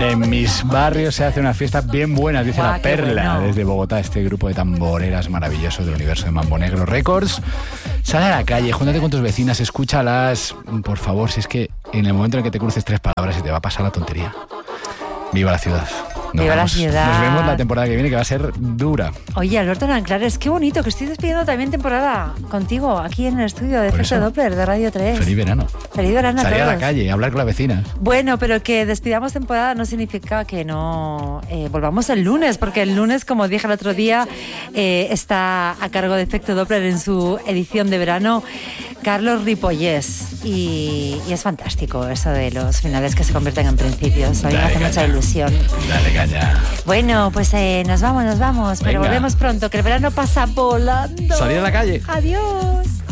En mis barrios se hace una fiesta bien buena, dice La Perla, bueno. desde Bogotá, este grupo de tamboreras maravilloso del universo de Mambo Negro Records. Sale a la calle, júntate con tus vecinas, escúchalas, por favor, si es que en el momento en el que te cruces 3 palabras se te va a pasar la tontería. Viva la ciudad. Viva la ciudad. Nos vemos la temporada que viene, que va a ser dura. Oye, Alberto Nanclares, qué bonito que estoy despidiendo también temporada contigo aquí en el estudio de Efecto Doppler de Radio 3. Feliz verano. Feliz verano a todos. Salir a la calle, hablar con las vecinas. Bueno, pero que despidamos temporada no significa que no volvamos el lunes, porque el lunes, como dije el otro día, está a cargo de Efecto Doppler en su edición de verano Carlos Ripollés. Y es fantástico eso de los finales que se convierten en principios. A mí me hace mucha ilusión. Dale caña. Bueno, pues nos vamos, pero Venga. volvemos pronto, que el verano pasa volando. Salir a la calle. Adiós.